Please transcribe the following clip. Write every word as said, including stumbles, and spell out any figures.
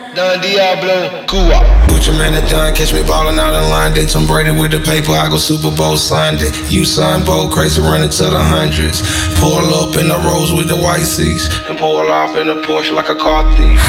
Don Diablo, Cuba. Gucci man and John, catch me ballin' out in line. They Tom Brady with the paper, I go Super Bowl signed it. You sign bold, crazy running to the hundreds. Pull up in the Rolls with the white seats, and pull off in a Porsche like a car thief.